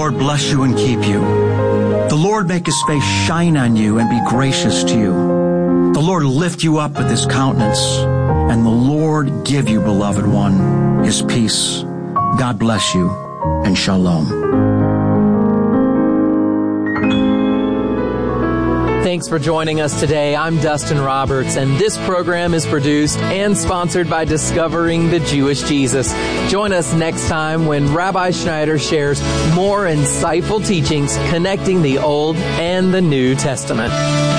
Lord bless you and keep you. The Lord make his face shine on you and be gracious to you. The Lord lift you up with his countenance, and the Lord give you, beloved one, his peace. God bless you, and shalom. Thanks for joining us today. I'm Dustin Roberts, and this program is produced and sponsored by Discovering the Jewish Jesus. Join us next time when Rabbi Schneider shares more insightful teachings connecting the Old and the New Testament.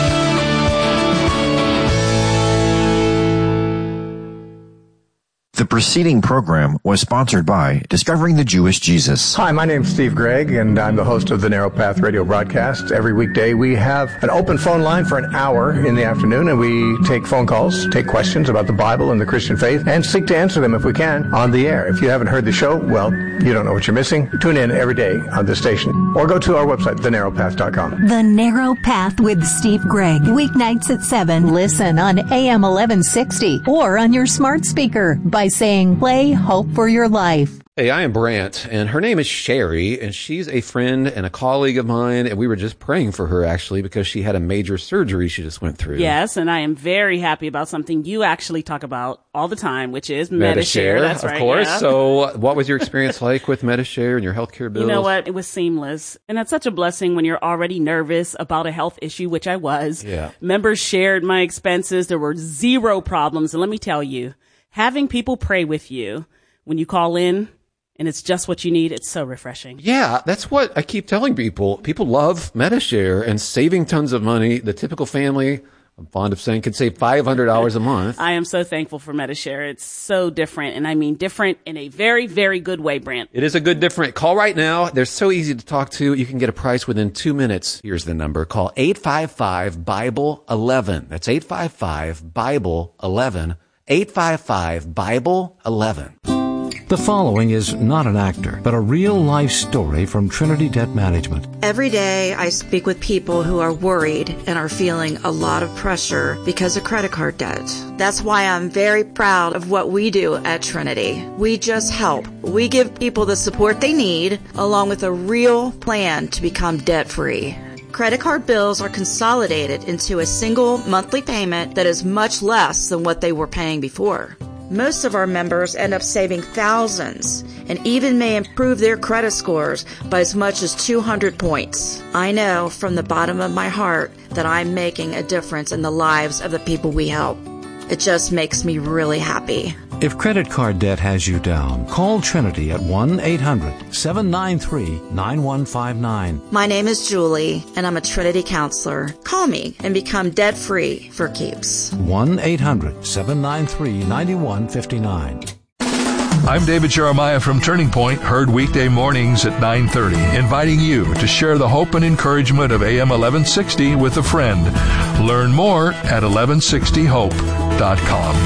The preceding program was sponsored by Discovering the Jewish Jesus. Hi, my name's Steve Gregg, and I'm the host of the Narrow Path radio broadcast. Every weekday, we have an open phone line for an hour in the afternoon, and we take phone calls, take questions about the Bible and the Christian faith, and seek to answer them, if we can, on the air. If you haven't heard the show, well, you don't know what you're missing. Tune in every day on this station, or go to our website, thenarrowpath.com. The Narrow Path with Steve Gregg. Weeknights at 7. Listen on AM 1160 or on your smart speaker by saying, play Hope for Your Life. Hey, I am Brant, and her name is Sherry, and she's a friend and a colleague of mine, and we were just praying for her, actually, because she had a major surgery she just went through. Yes, and I am very happy about something you actually talk about all the time, which is Medi-Share. That's right. Of course. Yeah. So what was your experience like with Medi-Share and your healthcare bills? You know what? It was seamless. And that's such a blessing when you're already nervous about a health issue, which I was. Yeah. Members shared my expenses. There were zero problems. And let me tell you, having people pray with you when you call in and it's just what you need, it's so refreshing. Yeah, that's what I keep telling people. People love Medi-Share and saving tons of money. The typical family, I'm fond of saying, can save $500 a month. I am so thankful for Medi-Share. It's so different, and I mean different in a very, very good way, Brant. It is a good different. Call right now. They're so easy to talk to. You can get a price within 2 minutes. Here's the number. Call 855-BIBLE-11. That's 855-BIBLE-11. 855-BIBLE-11. The following is not an actor, but a real-life story from Trinity Debt Management. Every day I speak with people who are worried and are feeling a lot of pressure because of credit card debt. That's why I'm very proud of what we do at Trinity. We just help. We give people the support they need, along with a real plan to become debt-free. Credit card bills are consolidated into a single monthly payment that is much less than what they were paying before. Most of our members end up saving thousands and even may improve their credit scores by as much as 200 points. I know from the bottom of my heart that I'm making a difference in the lives of the people we help. It just makes me really happy. If credit card debt has you down, call Trinity at 1-800-793-9159. My name is Julie, and I'm a Trinity counselor. Call me and become debt-free for keeps. 1-800-793-9159. I'm David Jeremiah from Turning Point, heard weekday mornings at 9:30, inviting you to share the hope and encouragement of AM 1160 with a friend. Learn more at 1160hope.com.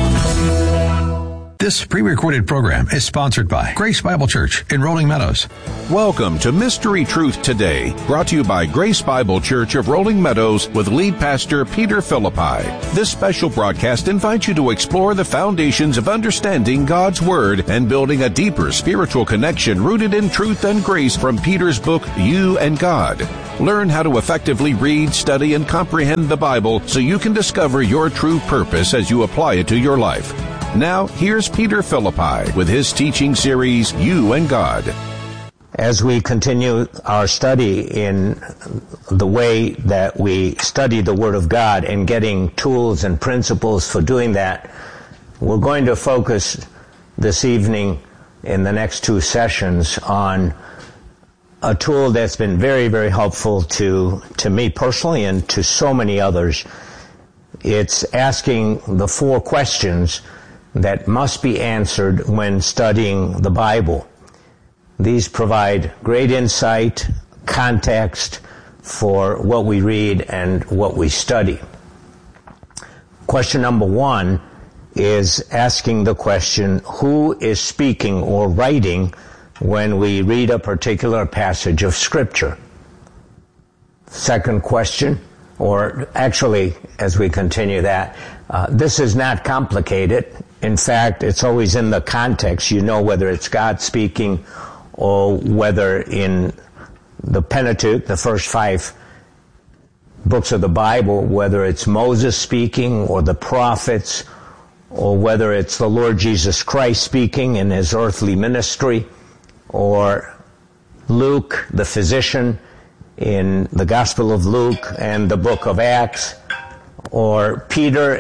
This pre-recorded program is sponsored by Grace Bible Church in Rolling Meadows. Welcome to Mystery Truth Today, brought to you by Grace Bible Church of Rolling Meadows with lead pastor Peter Philippi. This special broadcast invites you to explore the foundations of understanding God's Word and building a deeper spiritual connection rooted in truth and grace from Peter's book, You and God. Learn how to effectively read, study, and comprehend the Bible so you can discover your true purpose as you apply it to your life. Now, here's Peter Philippi with his teaching series, You and God. As we continue our study in the way that we study the Word of God and getting tools and principles for doing that, we're going to focus this evening in the next two sessions on a tool that's been very, very helpful to me personally and to so many others. It's asking the 4 questions that must be answered when studying the Bible. These provide great insight, context for what we read and what we study. Question number 1 is asking the question, who is speaking or writing when we read a particular passage of Scripture? Second question, or actually, as we continue that, this is not complicated. In fact, it's always in the context. You know whether it's God speaking or whether in the Pentateuch, the first 5 books of the Bible, whether it's Moses speaking or the prophets, or whether it's the Lord Jesus Christ speaking in his earthly ministry, or Luke, the physician, in the Gospel of Luke and the book of Acts, or Peter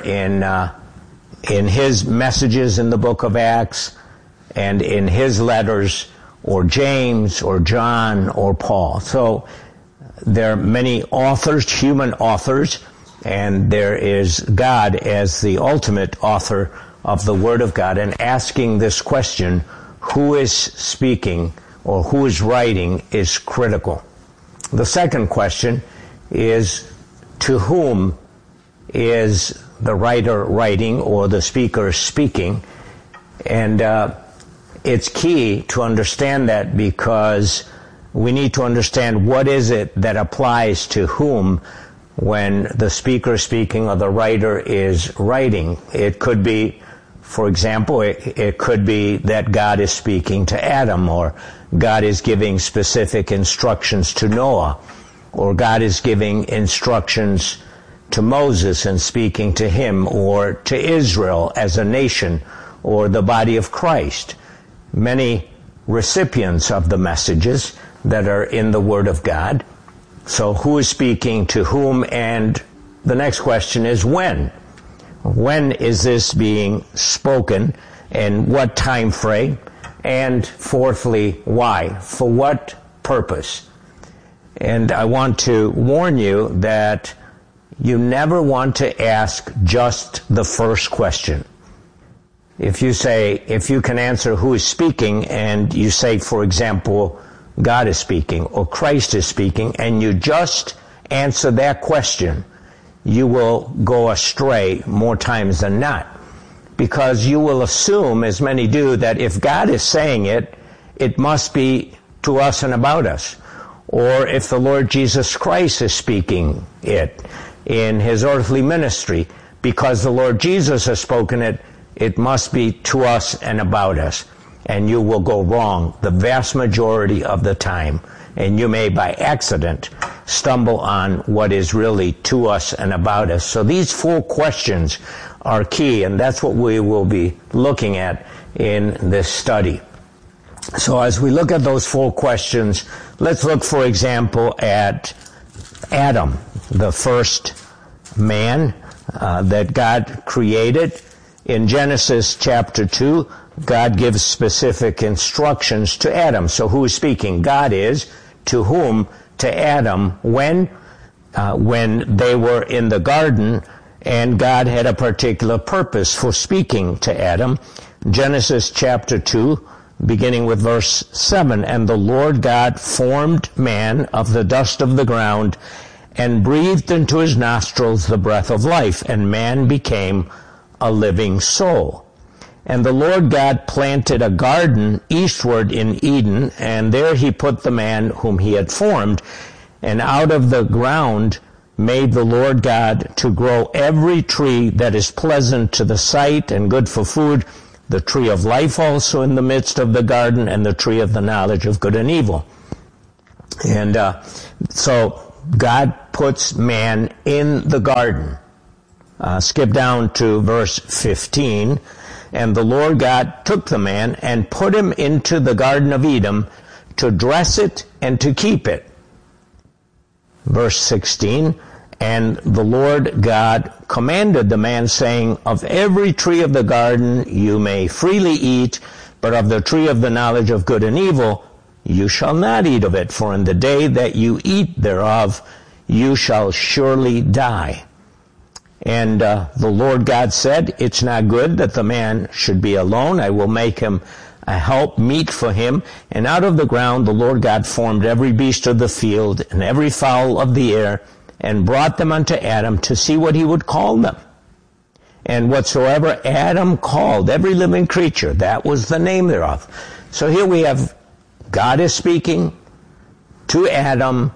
in his messages in the book of Acts and in his letters, or James or John or Paul. So there are many authors, human authors, and there is God as the ultimate author of the Word of God. And asking this question, who is speaking or who is writing, is critical. The second question is, to whom is the writer writing or the speaker speaking? And it's key to understand that, because we need to understand what is it that applies to whom when the speaker is speaking or the writer is writing. It could be, for example, it could be that God is speaking to Adam, or God is giving specific instructions to Noah, or God is giving instructions to Moses and speaking to him, or to Israel as a nation, or the body of Christ. Many recipients of the messages that are in the Word of God. So who is speaking to whom? And the next question is when? When is this being spoken, and what time frame? And fourthly, why? For what purpose? And I want to warn you that you never want to ask just the first question. If you can answer who is speaking, and you say, for example, God is speaking or Christ is speaking, and you just answer that question, you will go astray more times than not. Because you will assume, as many do, that if God is saying it, it must be to us and about us. Or if the Lord Jesus Christ is speaking it in his earthly ministry, because the Lord Jesus has spoken it, it must be to us and about us. And you will go wrong the vast majority of the time. And you may, by accident, stumble on what is really to us and about us. So these 4 questions are key, and that's what we will be looking at in this study. So as we look at those 4 questions, let's look, for example, at Adam, the first man that God created. In Genesis chapter 2, God gives specific instructions to Adam. So who is speaking? God is. To whom? To Adam. When they were in the garden, and God had a particular purpose for speaking to Adam. Genesis chapter 2, beginning with verse 7, "And the Lord God formed man of the dust of the ground, and breathed into his nostrils the breath of life, and man became a living soul. And the Lord God planted a garden eastward in Eden, and there he put the man whom he had formed. And out of the ground made the Lord God to grow every tree that is pleasant to the sight and good for food, the tree of life also in the midst of the garden, and the tree of the knowledge of good and evil." And so God puts man in the garden. Skip down to verse 15. "And the Lord God took the man and put him into the Garden of Eden to dress it and to keep it." Verse 16, "And the Lord God commanded the man, saying, Of every tree of the garden you may freely eat, but of the tree of the knowledge of good and evil you shall not eat of it, for in the day that you eat thereof you shall surely die. And the Lord God said, It's not good that the man should be alone. I will make him a help meet for him. And out of the ground the Lord God formed every beast of the field and every fowl of the air, and brought them unto Adam to see what he would call them. And whatsoever Adam called every living creature, that was the name thereof." So here we have God is speaking to Adam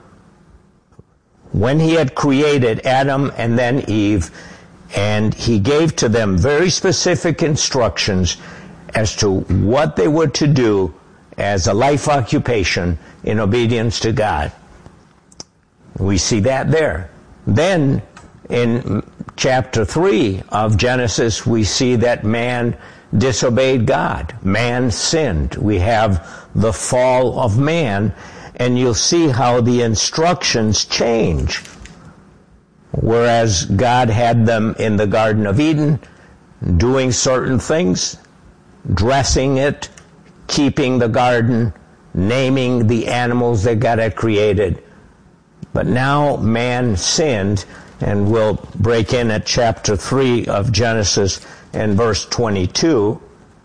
when he had created Adam and then Eve, and he gave to them very specific instructions as to what they were to do as a life occupation in obedience to God. We see that there. Then in chapter 3 of Genesis, we see that man disobeyed God. Man sinned. We have the fall of man, and you'll see how the instructions change. Whereas God had them in the Garden of Eden, doing certain things, dressing it, keeping the garden, naming the animals that God had created. But now man sinned, and we'll break in at chapter 3 of Genesis and verse 22.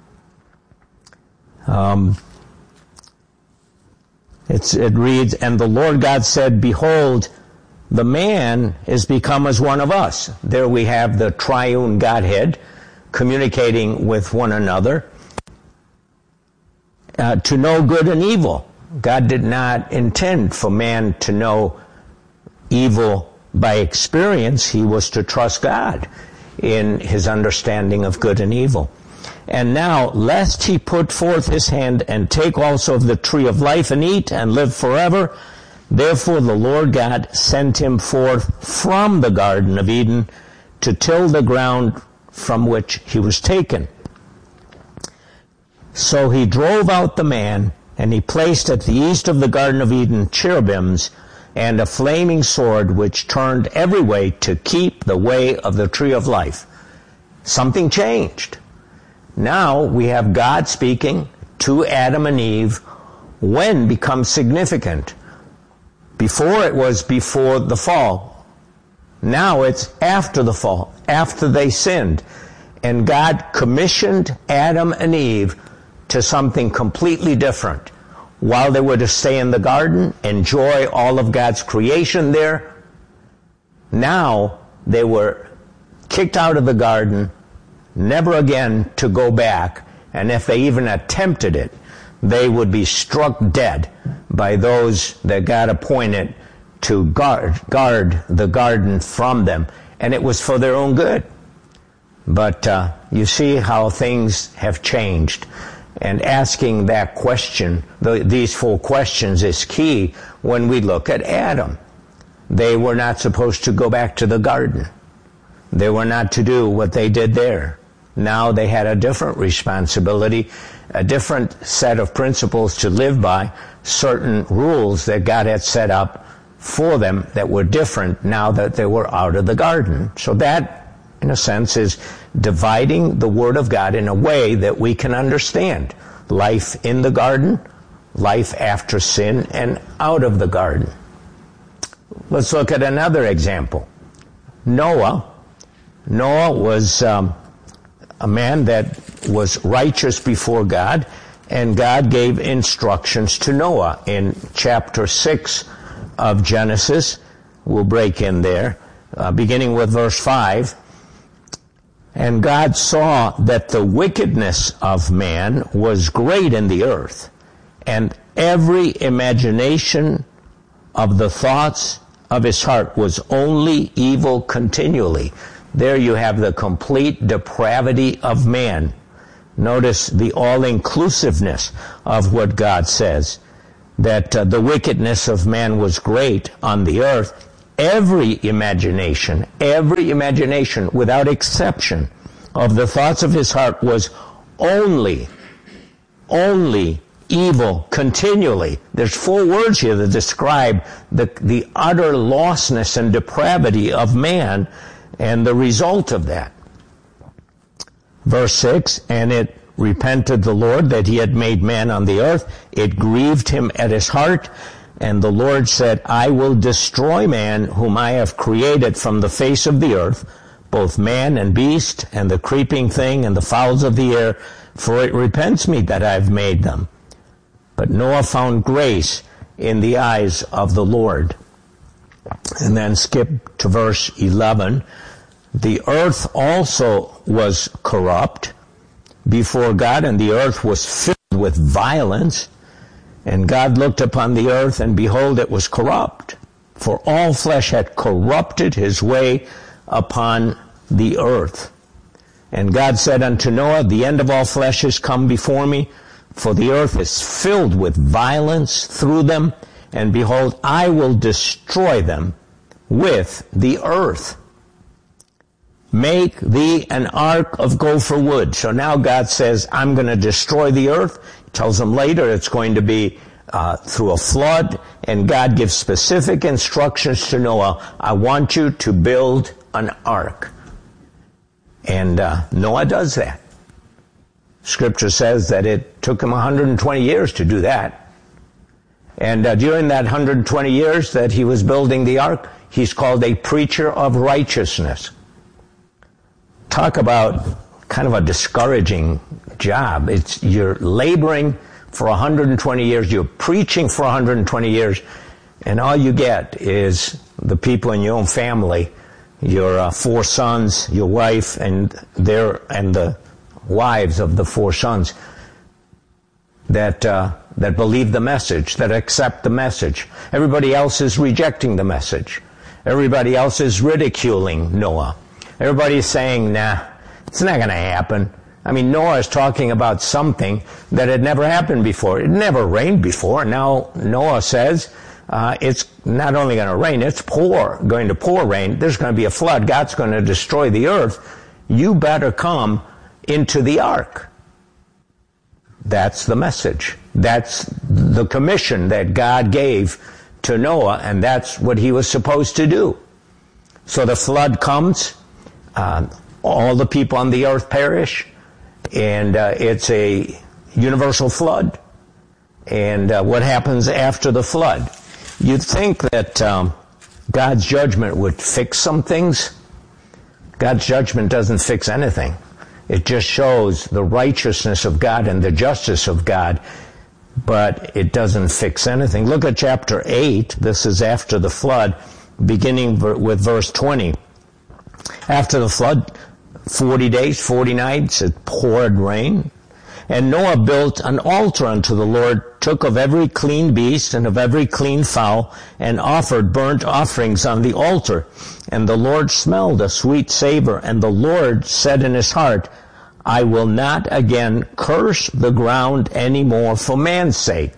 It reads, "And the Lord God said, Behold, the man is become as one of us." There we have the triune Godhead communicating with one another, to know good and evil. God did not intend for man to know evil by experience. He was to trust God in his understanding of good and evil. "And now, lest he put forth his hand and take also of the tree of life and eat and live forever, therefore the Lord God sent him forth from the Garden of Eden to till the ground from which he was taken. So he drove out the man, and he placed at the east of the Garden of Eden cherubims and a flaming sword which turned every way to keep the way of the tree of life." Something changed. Now we have God speaking to Adam and Eve. When becomes significant. Before it was before the fall. Now it's after the fall, after they sinned. And God commissioned Adam and Eve to something completely different. While they were to stay in the garden, enjoy all of God's creation there, now they were kicked out of the garden, never again to go back, and if they even attempted it, they would be struck dead by those that God appointed to guard the garden from them, and it was for their own good. But you see how things have changed. And asking that question, these 4 questions, is key when we look at Adam. They were not supposed to go back to the garden. They were not to do what they did there. Now they had a different responsibility, a different set of principles to live by, certain rules that God had set up for them that were different now that they were out of the garden. So that, in a sense, is dividing the Word of God in a way that we can understand. Life in the garden, life after sin, and out of the garden. Let's look at another example. Noah. Noah was a man that was righteous before God, and God gave instructions to Noah in chapter 6 of Genesis. We'll break in there, beginning with verse 5. "And God saw that the wickedness of man was great in the earth, and every imagination of the thoughts of his heart was only evil continually." There you have the complete depravity of man. Notice the all-inclusiveness of what God says, that the wickedness of man was great on the earth. Every imagination, without exception, of the thoughts of his heart was only evil continually. There's 4 words here that describe the utter lostness and depravity of man and the result of that. Verse 6, "And it repented the Lord that he had made man on the earth. It grieved him at his heart. And the Lord said, I will destroy man whom I have created from the face of the earth, both man and beast, and the creeping thing, and the fowls of the air, for it repents me that I have made them. But Noah found grace in the eyes of the Lord." And then skip to verse 11. "The earth also was corrupt before God, and the earth was filled with violence. And God looked upon the earth, and behold, it was corrupt, for all flesh had corrupted his way upon the earth. And God said unto Noah, The end of all flesh is come before me, for the earth is filled with violence through them, and behold, I will destroy them with the earth. Make thee an ark of gopher wood. So now God says, I'm going to destroy the earth. He tells them later it's going to be through a flood, and God gives specific instructions to Noah. I want you to build an ark. And Noah does that. Scripture says that it took him 120 years to do that. And during that 120 years that he was building the ark, he's called a preacher of righteousness. Talk about kind of a discouraging job. You're laboring for 120 years, you're preaching for 120 years, and all you get is the people in your own family, your 4 sons, your wife, and the wives of the 4 sons that believe the message, that accept the message. Everybody else is rejecting the message. Everybody else is ridiculing Noah. Everybody's saying, nah, it's not going to happen. I mean, Noah is talking about something that had never happened before. It never rained before. Now Noah says it's not only going to rain, it's going to pour rain. There's going to be a flood. God's going to destroy the earth. You better come into the ark. That's the message. That's the commission that God gave to Noah, and that's what he was supposed to do. So the flood comes. All the people on the earth perish, and it's a universal flood. And what happens after the flood? You'd think that God's judgment would fix some things. God's judgment doesn't fix anything. It just shows the righteousness of God and the justice of God, but it doesn't fix anything. Look at chapter 8. This is after the flood, beginning with verse 20. After the flood, 40 days, 40 nights, it poured rain. And Noah built an altar unto the Lord, took of every clean beast and of every clean fowl, and offered burnt offerings on the altar. And the Lord smelled a sweet savor, and the Lord said in his heart, I will not again curse the ground any more for man's sake.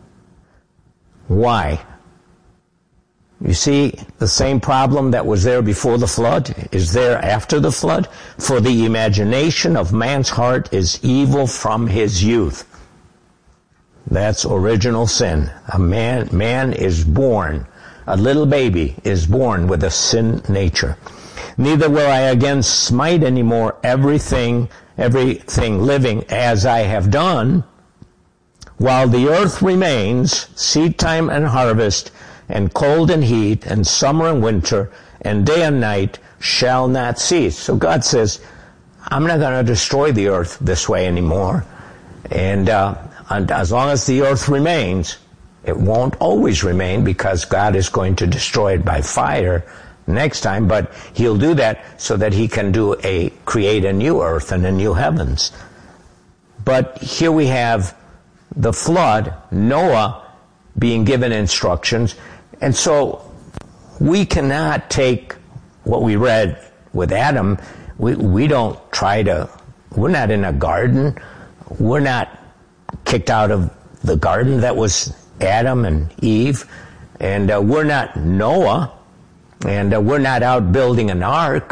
Why? You see, the same problem that was there before the flood is there after the flood. For the imagination of man's heart is evil from his youth. That's original sin. A man is born, a little baby is born with a sin nature. Neither will I again smite any more everything living as I have done, while the earth remains, seed time and harvest, and cold and heat, and summer and winter, and day and night shall not cease. So God says, I'm not going to destroy the earth this way anymore. And as long as the earth remains, it won't always remain, because God is going to destroy it by fire next time, but he'll do that so that he can create a new earth and a new heavens. But here we have the flood, Noah being given instructions. And so we cannot take what we read with Adam. We don't we're not in a garden. We're not kicked out of the garden that was Adam and Eve. And we're not Noah. And we're not out building an ark.